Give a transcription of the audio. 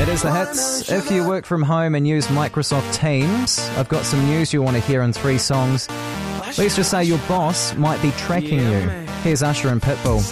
It is the hits. If you work from home and use Microsoft Teams, I've got some news you want to hear in 3 songs. Let's just say your boss might be tracking you. Here's Usher and Pitbull.